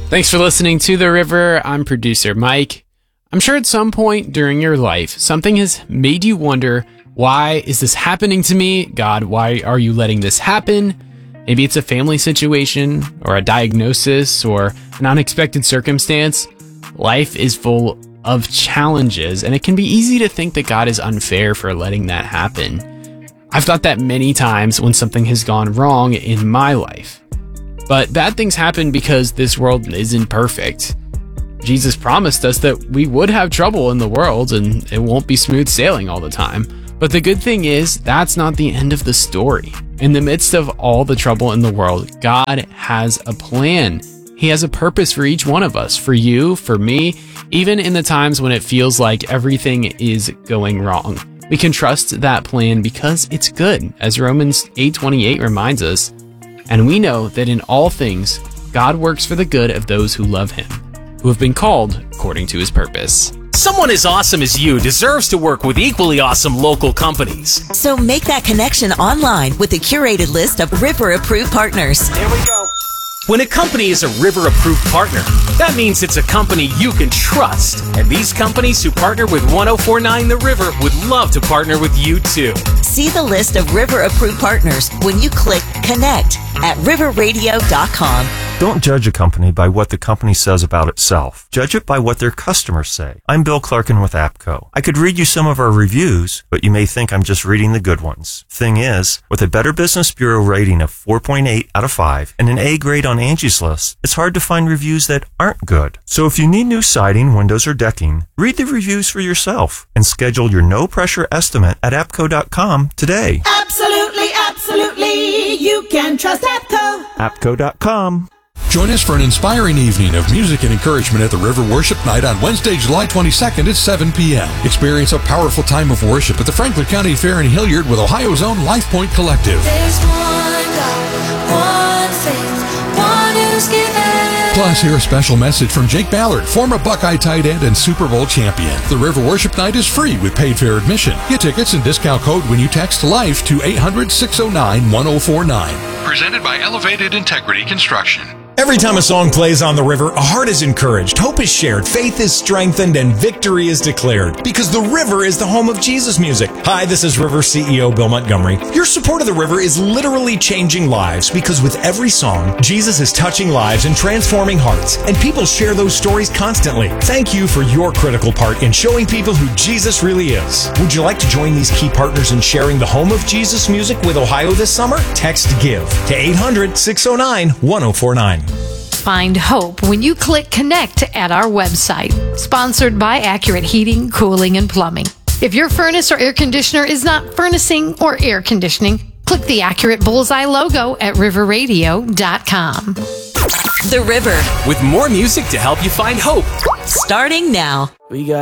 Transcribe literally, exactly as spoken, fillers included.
Thanks for listening to The River. I'm producer Mike. I'm sure at some point during your life, something has made you wonder, why is this happening to me? God, why are you letting this happen? Maybe it's a family situation, or a diagnosis, or an unexpected circumstance. Life is full of challenges, and it can be easy to think that God is unfair for letting that happen. I've thought that many times when something has gone wrong in my life. But bad things happen because this world isn't perfect. Jesus promised us that we would have trouble in the world and it won't be smooth sailing all the time. But the good thing is, that's not the end of the story. In the midst of all the trouble in the world, God has a plan. He has a purpose for each one of us, for you, for me, even in the times when it feels like everything is going wrong. We can trust that plan because it's good, as Romans eight twenty-eight reminds us. And we know that in all things, God works for the good of those who love him, who have been called according to his purpose. Someone as awesome as you deserves to work with equally awesome local companies. So make that connection online with the curated list of River-approved partners. Here we go. When a company is a River-approved partner, that means it's a company you can trust. And these companies who partner with one oh four point nine The River would love to partner with you too. See the list of River-approved partners when you click Connect at river radio dot com. Don't judge a company by what the company says about itself. Judge it by what their customers say. I'm Bill Clarkin with APCO. I could read you some of our reviews, but you may think I'm just reading the good ones. Thing is, with a Better Business Bureau rating of four point eight out of five and an A grade on Angie's List, it's hard to find reviews that aren't good. So if you need new siding, windows, or decking, read the reviews for yourself and schedule your no-pressure estimate at apco dot com today. Absolutely, absolutely, you can trust APCO. apco dot com. Join us for an inspiring evening of music and encouragement at the River Worship Night on Wednesday, July twenty-second at seven p.m. Experience a powerful time of worship at the Franklin County Fair in Hilliard with Ohio's own Life Point Collective. There's one God, one faith, one who's given. Plus, hear a special message from Jake Ballard, former Buckeye tight end and Super Bowl champion. The River Worship Night is free with paid fair admission. Get tickets and discount code when you text LIFE to eight hundred, six oh nine, one oh four nine. Presented by Elevated Integrity Construction. Every time a song plays on the river, a heart is encouraged, hope is shared, faith is strengthened, and victory is declared. Because the river is the home of Jesus music. Hi, this is River C E O Bill Montgomery. Your support of the river is literally changing lives, because with every song, Jesus is touching lives and transforming hearts, and people share those stories constantly. Thank you for your critical part in showing people who Jesus really is. Would you like to join these key partners in sharing the home of Jesus music with Ohio this summer? Text GIVE to eight hundred, six oh nine, one oh four nine. Find hope when you click Connect at our website. Sponsored by Accurate Heating, Cooling, and Plumbing. If your furnace or air conditioner is not furnacing or air conditioning, click the Accurate Bullseye logo at river radio dot com. The River. With more music to help you find hope. Starting now. We got